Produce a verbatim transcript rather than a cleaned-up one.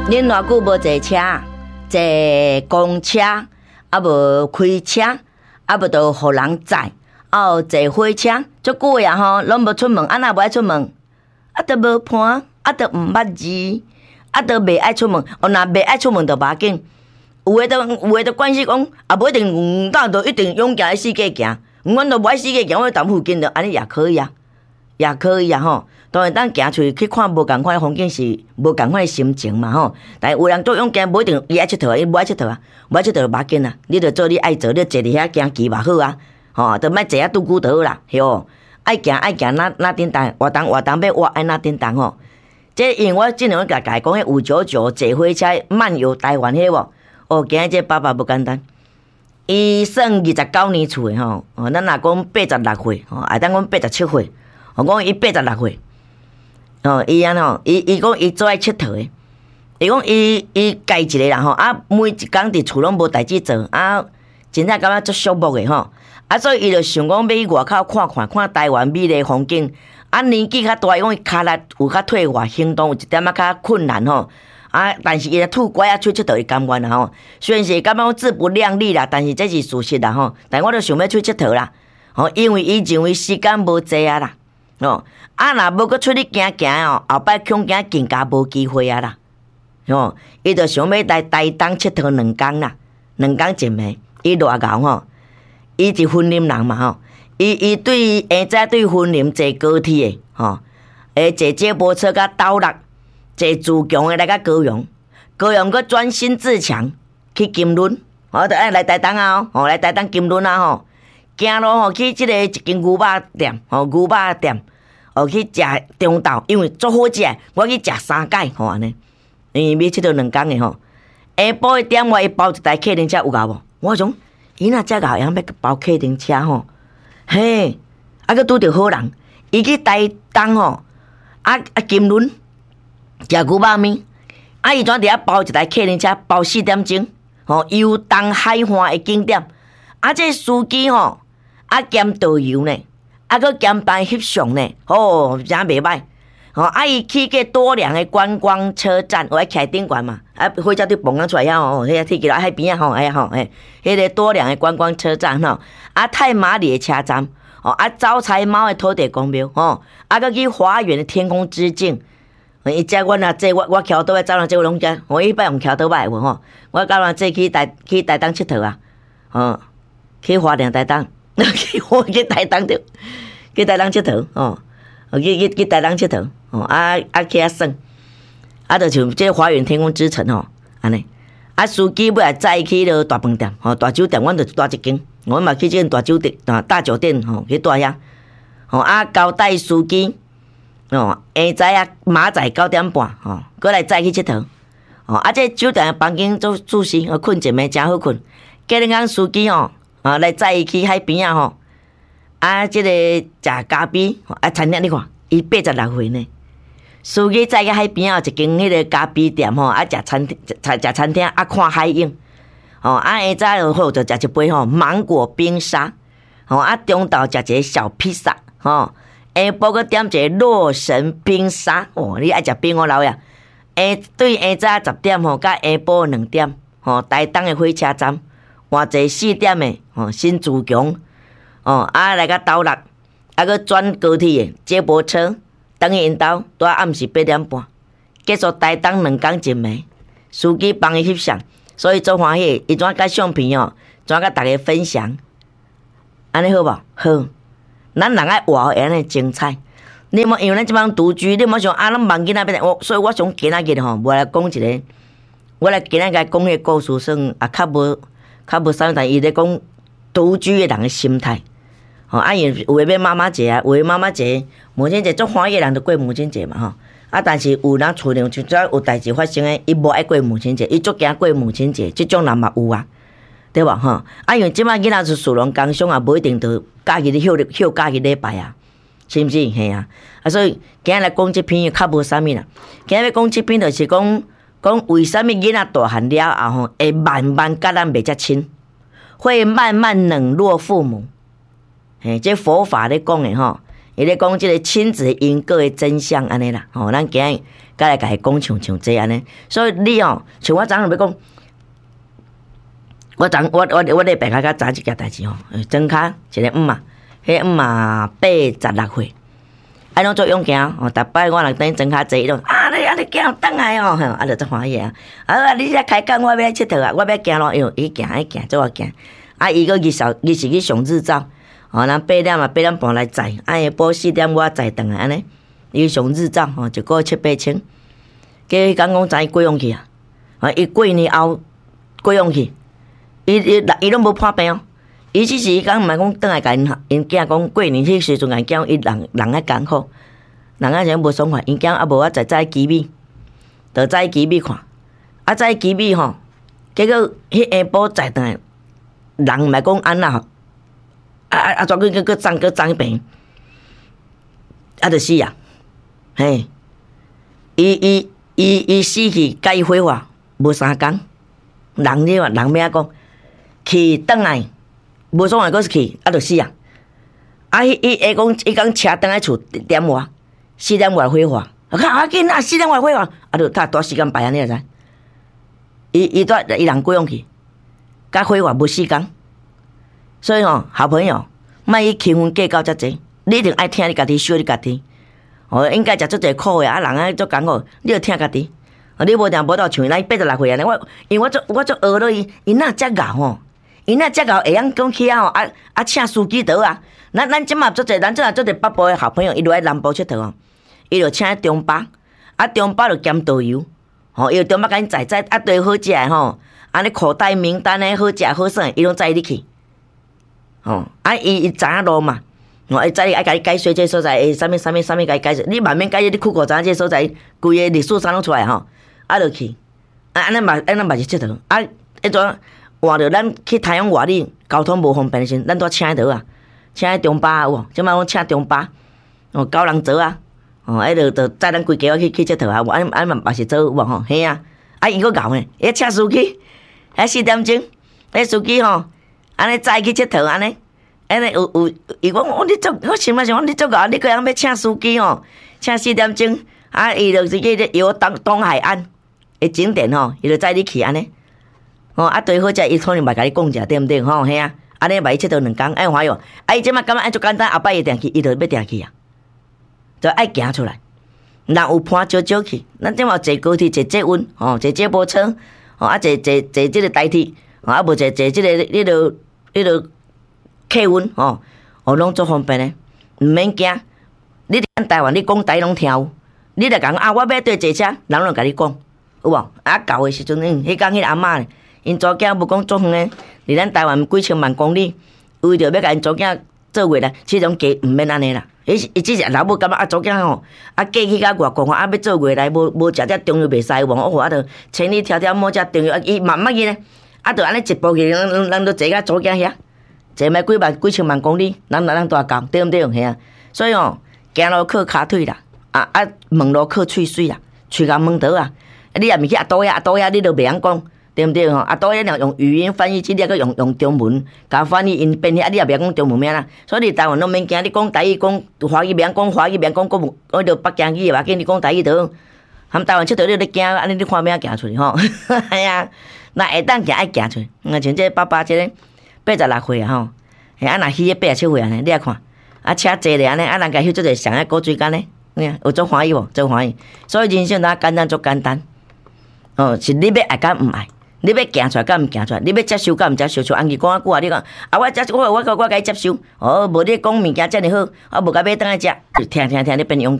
恁偌久无坐车，坐公车，啊无开车，啊无就互人载，啊坐火车，足久呀吼，拢无出门，啊若无爱出门，啊都无伴，啊都毋捌字，啊都袂爱出门，哦若袂爱出门就无要紧。有诶都有诶都关系讲，啊无一定，当就一定勇行去世界行，阮都无爱世界行，我踮附近的安尼也可以啊，也可以啊吼。当然，咱行出去去看无共款的风景是无共款的心情嘛吼。但有人做勇行，无一定伊爱佚佗，伊无爱佚佗啊，无爱佚佗就无要紧啊。你着做你爱做，你坐伫遐行骑嘛好啊，吼，着莫坐遐拄久就好啦，吼。爱行爱行，哪哪点动，活动活动要活爱哪点动吼。这因为我尽量甲家讲，迄五九九坐火车漫游台湾迄无，哦，今日这爸爸不简单，伊算二十九年厝的吼，哦，咱若讲八十六岁，吼，啊，当讲八十七岁，我讲伊八十六岁。哦，伊安吼，伊伊讲伊做爱佚佗诶，伊讲伊伊家一个人吼，啊，每一工伫厝拢无代志做，啊，真正感觉足寂寞诶吼，啊，所以伊就想讲要去外口看看，看台湾美丽风景。啊，年纪较大，伊讲伊骹力有较退化，行动有一点仔较困难吼，啊，但是伊咧吐乖啊，出佚佗伊甘愿啦吼。虽然是感觉自不量力啦，但是这是事实啦吼。但我就想要出佚佗啦，吼，因为伊认为时间无济啊啦。哦，啊，若无搁出去行行哦，后摆恐惊更加无机会啊啦。哦，伊就想要来台东佚佗两工啦，两工一暝。伊偌敖吼，伊是婚姻人嘛吼，伊伊对现在对婚姻坐高铁的吼，诶坐接驳车甲斗六，坐自强的来甲高雄，高雄搁专心自强去金轮，我着爱来台东啊吼，来台东金轮啊吼，行路吼去即个一间牛肉店，吼牛肉店。哦，去食中昼，因为足好食，我去食三届，吼安尼。因为要佚佗两工的吼，下晡的点我伊包一台客人车有够无？我讲，伊若遮够，样要包客人车吼，嘿，啊佮拄着好人，伊去台东吼，啊啊金轮食牛肉面，啊伊怎伫遐包一台客人车，包四点钟，吼游东海岸的景点，啊这司机吼，啊兼导游呢。啊，佮兼办翕相呢，哦，真袂歹。吼，啊，伊去个多良的观光车站，我徛顶悬嘛，啊，火车伫蹦啊出来遐吼，迄个铁桥海边啊吼，哎呀吼，哎，迄个多良的观光车站吼，啊，太马里的车站，哦，啊，招财猫的土地公庙，吼，啊，佮去花园的天空之境，伊遮阮若坐我我桥倒来走人坐拢遮，我迄摆用桥倒摆无吼，我教人坐去台去台东佚佗啊，哦，去花莲台东。去我去台东着，去台东佚佗哦，去去去台东佚佗哦，啊啊去遐耍，啊，就像这花园天空之城吼，安尼，啊，司机尾来载去了大饭店吼，大酒店，阮就住一间，阮嘛去这间大酒店啊，大酒店吼去住遐，吼啊交代司机哦，下早啊明仔九点半吼，过来载去佚佗，哦，啊这酒店的房间做住时，我困一暝真好困，隔日讲司机吼。啊，来载伊去海边啊吼，啊，即、这个食咖啡，啊，餐厅你看，伊八十六岁呢，司机载去海边啊，一间迄个咖啡店吼，啊，食餐厅，食食餐厅，啊，看海影，吼，啊，下早就好就食一杯吼芒果冰沙，吼，啊，中昼食一个小披萨，吼，下晡个点一个洛神冰沙，哦，你爱食冰哦老爷，下对下早十点吼，甲下晡两点，吼，台东的火车站。换坐四点的哦，新自强哦，啊来个斗六，啊个转高铁的接驳车，等因兜拄啊暗时八点半，结束台东两工一暝，司机帮伊翕相，所以做欢喜，伊怎甲相片哦，怎甲大家分享，安尼好无？好，咱人爱活会安尼精彩。你莫因为咱即帮独居，你莫想啊，咱忙囡仔变，我所以我想今仔日吼，我来讲一个，我来今仔日讲迄个故事，算啊较无。较无啥，但伊咧讲独居的人的心态，吼，啊，因有诶要妈妈节啊，有诶妈妈节、母亲节，足欢喜的人就过母亲节嘛，吼，啊，但是有人厝里就只要有代志发生诶，伊无爱过母亲节，伊足惊过母亲节，即种人嘛有啊，对无吼？啊，因为即摆囡仔是属龙工商啊，无一定着假日休休假日礼拜啊，是毋是？嘿啊，啊，所以今日来讲即篇较无啥物啦，今日要讲即篇就是讲。讲为什么囡仔大汉了后吼，会慢慢甲咱袂遮亲，会慢慢冷落父母。嘿，这佛法咧讲诶吼，伊咧讲即个亲子因果诶真相安尼啦。吼，咱今日甲来甲伊讲像像这安尼。所以你哦，像我昨昏要讲，我昨我我我礼拜较较早一件代志吼，庄卡一个姆嘛，迄姆嘛八十六岁。啊，拢做勇行哦，逐摆我人等庄卡坐，伊拢啊，你啊你行倒来哦，吼，啊，就足欢喜啊！啊，你遮开工，我要来佚佗啊，我要行咯，哟，伊行伊行，做我行。啊，伊个日少日是去上日照，哦，咱八点啊，八点半来载，啊，伊报四点我载转来安尼，伊上日照吼，一个七八千。加迄讲讲知伊过用去啊，啊，伊过年后过用去，伊伊伊拢无破病哦。伊只是伊讲毋係讲倒来甲因因囝讲過年迄時陣，甲因囝伊人人啊艱苦，人啊像無爽快，因囝啊無啊在早機米，就早機米看，啊早機米吼，結果迄下晡載倒來，人毋係講安那吼，啊啊啊！轉去個個長個長病，啊就死啊，嘿，伊伊伊伊死去，甲伊火化無三工，人你話人咩講，去倒來。無爽快，佫是去，啊，就死啊！啊，伊伊下講，伊講車倒來厝點外，四點外火化，啊，較緊啊，四點外火化，啊，就他多時間排安尼會知？伊伊蹛伊人過用去，甲火化無四工，所以吼，好朋友，莫去輕分計較遮濟，你一定愛聽你家己小你家己，哦，應該食足濟苦誒，啊，人啊足艱苦，你著聽家己，你無定無到像咱八十六歲安尼，我因為我足我足學落伊，伊哪遮牛吼？伊那遮个会晓讲起啊吼，啊啊请司机倒啊！咱咱即马做者，咱即马做者北部的好朋友，伊落来南部佚佗哦，伊就请中巴，啊中巴就兼导游，吼，伊就中巴甲因载载，啊对好食的吼，安尼口袋名单诶，好食好耍，伊拢载你去，吼，啊伊伊知影路嘛，吼，伊载你爱甲你解说这所在，诶，啥物啥物啥物甲你解说，你慢慢解说，你去过知影这所在，规个历史啥拢出来吼，啊就去，啊安尼嘛安尼嘛是佚佗，啊迄种。换着咱去太阳外里交通无方便时，咱都请倒啊，请中巴有无？即摆我请中巴，哦，九人座啊，哦，迄着着载咱规家去去佚佗啊，安安嘛嘛是做有无吼？嘿啊，啊伊个牛呢，伊请司机，迄四點鐘，迄司機吼，安尼載去佚佗安尼，安尼有有，伊講我你做，我想嘛想，你做個你個人要請司機吼，請四點鐘，啊伊就是去遊東東海岸的景點吼，伊就載你去安尼。哦，啊，對好食，伊可能嘛甲你講者，對毋對？吼，嘿啊，安尼嘛伊佚佗兩工，哎歡喲，啊伊即馬感覺按足簡單，後擺伊定去，伊就要定去啊，就愛行出來。人有伴少少去，咱即馬坐高鐵，坐捷運，吼，坐接駁車，吼，啊坐坐坐即個台鐵，吼，啊無坐坐即個迄落迄落客運，吼，哦，攏足方便咧，毋免驚。你伫台灣，你講台攏聽有，你著講啊，我要對坐車，人攏甲你講，有無？啊，舊誒時陣，嗯，迄講迄個阿嬷咧。因祖囝無講足遠誒，離咱台灣幾千萬公里，為着要甲因祖囝做回來，這種價毋免安尼啦。伊伊只是老母感覺啊，祖囝吼，啊嫁去甲外國，啊要做回來，無無食只中藥袂使喎，我話啊著千里迢迢摸只中藥，啊伊慢慢去咧，啊著安尼一步去，咱咱都坐甲祖囝遐，坐咪幾萬幾千萬公里，咱咱大教，對毋對？係啊，所以吼，行路靠骹腿啦，啊啊問路靠喙水啦，喙甲問倒啊，你也毋去阿倒遐阿倒遐，你都袂曉講。對毋對吼？啊，當然用語言翻譯機，你個用用中文，甲翻譯因變遐，你也袂講中文咩啦。所以你台灣攏免驚，你講台語講華語免講華語免講國語，我著北京語嘅話，緊你講台語著。含台灣佚佗你咧驚，安尼你看咩行出去吼？係啊，那會當行愛行出去。啊，像這爸爸這個八十六歲啊吼，係啊，若魚八十七歲安尼，你啊看，啊車坐咧安尼，啊人家翕做者上海古水干呢，有足歡喜無？足歡喜。所以人生哪簡單足簡單，哦，是你要愛甲毋愛。你要行出來，敢毋行出來？你要接受，敢毋接受？像安姨講啊句話，你講啊，我接我我我我該接受。哦，無你講物件遮爾好，我無甲買倒來食，聽聽聽，你變用。